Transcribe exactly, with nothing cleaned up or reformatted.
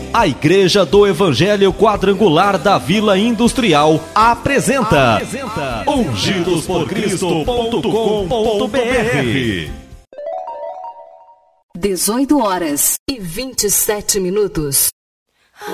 A Igreja do Evangelho Quadrangular da Vila Industrial apresenta, apresenta ungidos por cristo ponto com ponto b r. dezoito horas e vinte e sete minutos.